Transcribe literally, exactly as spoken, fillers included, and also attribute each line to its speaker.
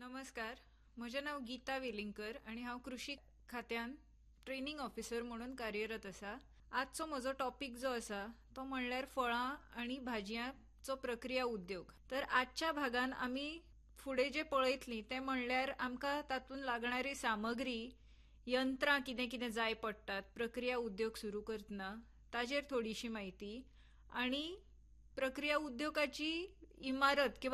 Speaker 1: नमस्कार, म्हजें नांव गीता वेलिंगकर आणि हांव कृषी खात्यांत ट्रेनिंग ऑफिसर म्हणून कार्यरत आसा. आजचो म्हजो टॉपिक जो आसा तो म्हणल्यार फळां आनी भाजयांचो प्रक्रिया उद्योग. तर आजच्या भागांत आमी फुडें जे पळयतलीं तें म्हणल्यार आमकां तातूंत लागणारी सामग्री, यंत्रां कितें कितें जाय पडटात प्रक्रिया उद्योग सुरू करतना ताजेर थोडीशी म्हायती, आनी प्रक्रिया उद्योगाची इमारत किंवा